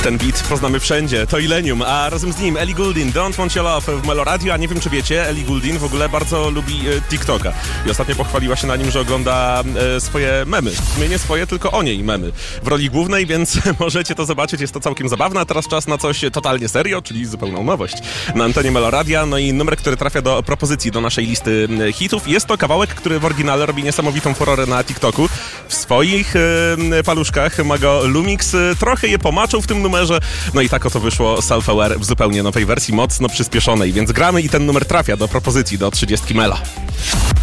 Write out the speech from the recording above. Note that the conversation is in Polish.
Ten beat poznamy wszędzie, to Illenium, a razem z nim Ellie Goulding, Don't Want Your Love w Meloradio, a nie wiem czy wiecie, Ellie Goulding w ogóle bardzo lubi TikToka i ostatnio pochwaliła się na nim, że ogląda swoje memy. W sumie nie swoje, tylko o niej memy w roli głównej, więc możecie to zobaczyć, jest to całkiem zabawne, a teraz czas na coś totalnie serio, czyli zupełną nowość na antenie Meloradia, no i numer, który trafia do propozycji do naszej listy hitów. Jest to kawałek, który w oryginale robi niesamowitą furorę na TikToku. W swoich paluszkach ma go Lumix, trochę je pomaczył w tym numerze, no i tak oto wyszło Self-Aware w zupełnie nowej wersji, mocno przyspieszonej, więc gramy i ten numer trafia do propozycji do 30 Mela.